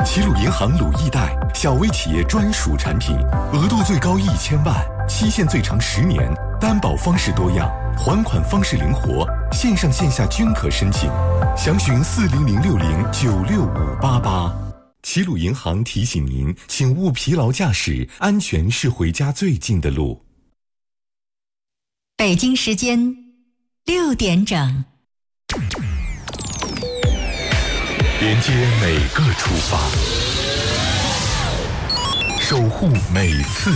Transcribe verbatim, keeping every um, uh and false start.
齐鲁银行鲁易贷，小微企业专属产品，额度最高一千万，期限最长十年，担保方式多样，还款方式灵活，线上线下均可申请。详询四零零六零九六五八八。齐鲁银行提醒您，请勿疲劳驾驶，安全是回家最近的路。 北京时间六点整。 连接每个出发，守护每次